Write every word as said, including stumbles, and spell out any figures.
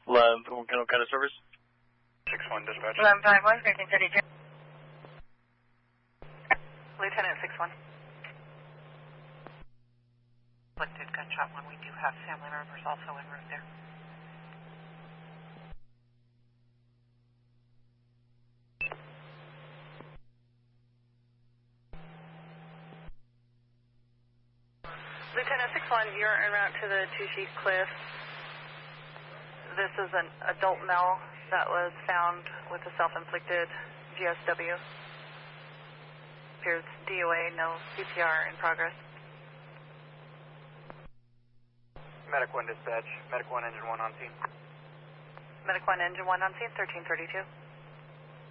eleven, what kind of service? six one, dispatch. eleven five one, thirteen thirty-two. Lieutenant six one. Inflicted gunshot one. We do have family members also en route there. Lieutenant six one, you're en route to the Two Sheet Cliff. This is an adult male that was found with a self-inflicted G S W. Appears D O A, no C P R in progress. Medic one dispatch. Medic one, engine one on scene. Medic one, engine one on scene, thirteen thirty-two.